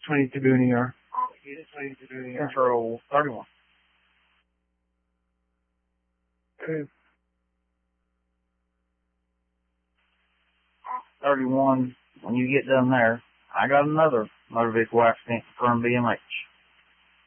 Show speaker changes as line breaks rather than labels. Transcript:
22 Booneer. Get it, 22 Booneer.
Control 31.
Okay.
31, when you get done there, I got another motor vehicle accident from BMH.